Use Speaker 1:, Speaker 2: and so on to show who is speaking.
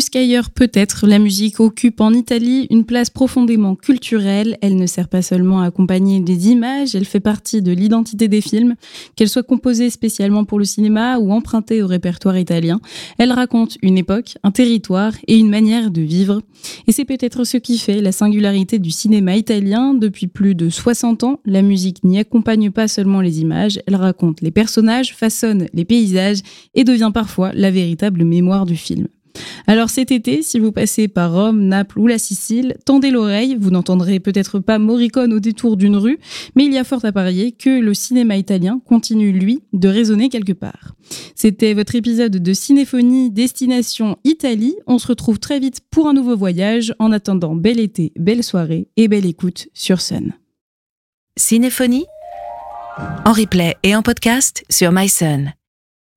Speaker 1: Plus qu'ailleurs peut-être, la musique occupe en Italie une place profondément culturelle. Elle ne sert pas seulement à accompagner des images, elle fait partie de l'identité des films. Qu'elle soit composée spécialement pour le cinéma ou empruntée au répertoire italien, elle raconte une époque, un territoire et une manière de vivre. Et c'est peut-être ce qui fait la singularité du cinéma italien. Depuis plus de 60 ans, la musique n'y accompagne pas seulement les images, elle raconte les personnages, façonne les paysages et devient parfois la véritable mémoire du film. Alors cet été, si vous passez par Rome, Naples ou la Sicile, tendez l'oreille, vous n'entendrez peut-être pas Morricone au détour d'une rue, mais il y a fort à parier que le cinéma italien continue, lui, de résonner quelque part. C'était votre épisode de Cinéphonie Destination Italie. On se retrouve très vite pour un nouveau voyage. En attendant, bel été, belle soirée et belle écoute sur Sun.
Speaker 2: Cinéphonie en replay et en podcast sur MySun.